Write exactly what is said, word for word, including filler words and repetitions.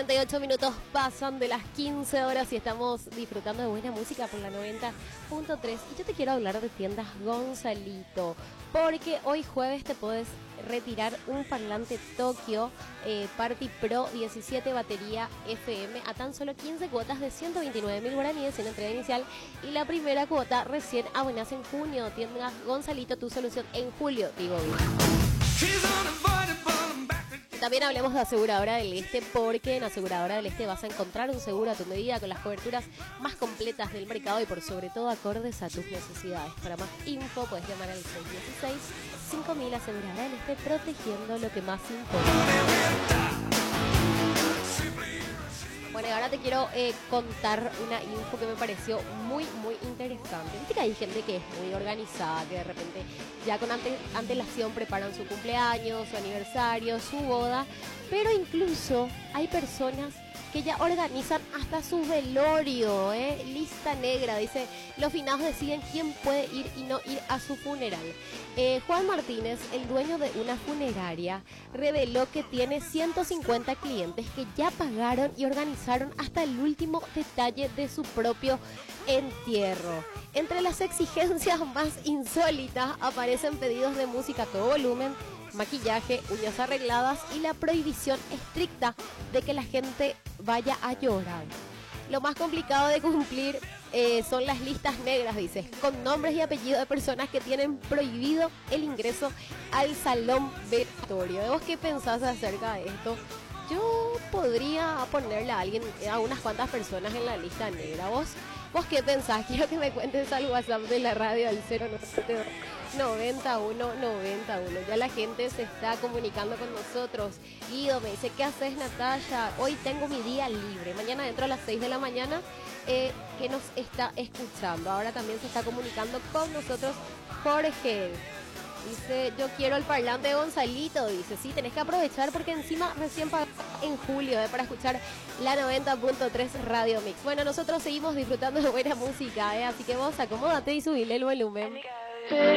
cuarenta y ocho minutos pasan de las quince horas y estamos disfrutando de buena música por la noventa punto tres. Y yo te quiero hablar de tiendas Gonzalito, porque hoy jueves te puedes retirar un parlante Tokio eh, Party Pro diecisiete batería F M a tan solo quince cuotas de ciento veintinueve mil guaraníes sin entrega inicial, y la primera cuota recién abonas en junio. Tiendas Gonzalito, tu solución en julio, digo bien. También hablemos de Aseguradora del Este, porque en Aseguradora del Este vas a encontrar un seguro a tu medida con las coberturas más completas del mercado y por sobre todo acordes a tus necesidades. Para más info puedes llamar al seis uno seis, cinco mil. Aseguradora del Este, protegiendo lo que más importa. Bueno, y ahora te quiero eh, contar una info que me pareció muy, muy interesante. Viste que hay gente que es muy organizada, que de repente ya con ante, antelación preparan su cumpleaños, su aniversario, su boda, pero incluso hay personas que ya organizan hasta su velorio, ¿eh? Lista negra, dice, los finados deciden quién puede ir y no ir a su funeral. Eh, Juan Martínez, el dueño de una funeraria, reveló que tiene ciento cincuenta clientes que ya pagaron y organizaron hasta el último detalle de su propio entierro. Entre las exigencias más insólitas aparecen pedidos de música a todo volumen, maquillaje, uñas arregladas y la prohibición estricta de que la gente vaya a llorar. Lo más complicado de cumplir eh, son las listas negras, dices, con nombres y apellidos de personas que tienen prohibido el ingreso al salón velatorio. ¿Vos qué pensás acerca de esto? Yo podría ponerle a alguien, a unas cuantas personas en la lista negra. ¿Vos, vos qué pensás? Quiero que me cuentes al WhatsApp de la radio al cero nueve siete dos, noventa y uno noventa y uno. Ya la gente se está comunicando con nosotros. Guido me dice, ¿qué haces, Natalia? Hoy tengo mi día libre. Mañana dentro a las seis de la mañana, eh, que nos está escuchando. Ahora también se está comunicando con nosotros Jorge. Dice, yo quiero el parlante de Gonzalito. Dice, sí, tenés que aprovechar porque encima recién pagó en julio eh, para escuchar la noventa punto tres Radio Mix. Bueno, nosotros seguimos disfrutando de buena música, eh, así que vos acomódate y subile el volumen.